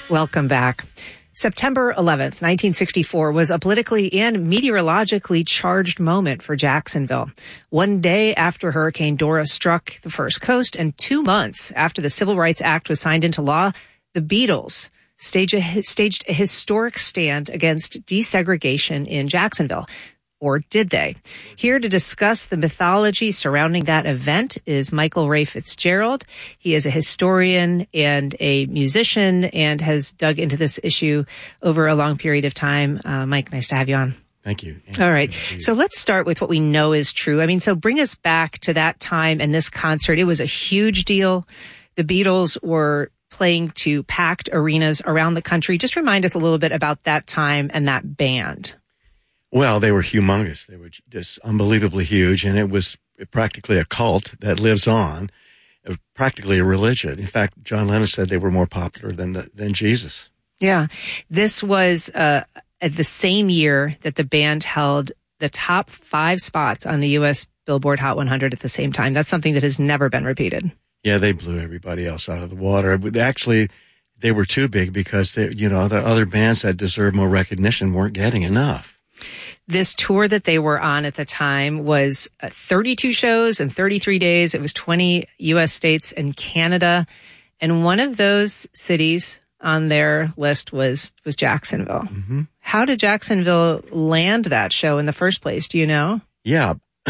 Welcome back. September 11th, 1964 was a politically and meteorologically charged moment for Jacksonville. One day after Hurricane Dora struck the First Coast and 2 months after the Civil Rights Act was signed into law, the Beatles staged a historic stand against desegregation in Jacksonville. Or did they? Here to discuss the mythology surrounding that event is Michael Ray Fitzgerald. He is a historian and a musician and has dug into this issue over a long period of time. Mike, nice to have you on. Thank you. All right. So let's start with what we know is true. I mean, so bring us back to that time and this concert. It was a huge deal. The Beatles were playing to packed arenas around the country. Just remind us a little bit about that time and that band. Well, they were humongous. They were just unbelievably huge, and it was practically a cult that lives on, practically a religion. In fact, John Lennon said they were more popular than Jesus. Yeah. This was at the same year that the band held the top 5 spots on the U.S. Billboard Hot 100 at the same time. That's something that has never been repeated. Yeah, they blew everybody else out of the water. Actually, they were too big because the other bands that deserved more recognition weren't getting enough. This tour that they were on at the time was 32 shows in 33 days. It was 20 U.S. states and Canada. And one of those cities on their list was Jacksonville. Mm-hmm. How did Jacksonville land that show in the first place? Do you know? Yeah.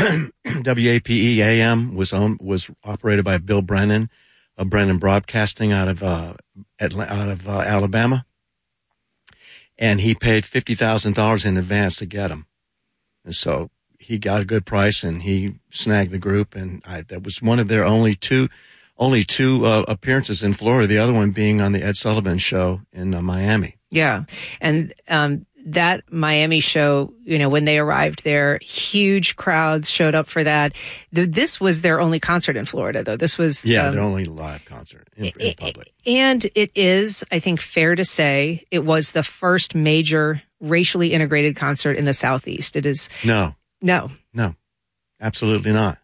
WAPE AM was operated by Bill Brennan of Brennan Broadcasting out of Alabama. And he paid $50,000 in advance to get him. And so he got a good price and he snagged the group. And that was one of their only two appearances in Florida. The other one being on the Ed Sullivan Show in Miami. Yeah. And, that Miami show, when they arrived there, huge crowds showed up for that. This was their only concert in Florida, though. This was their only live concert in public. And it is, I think, fair to say it was the first major racially integrated concert in the Southeast. It is no, absolutely not.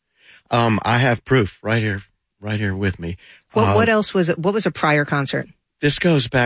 I have proof right here with me. What else was it? What was a prior concert? This goes back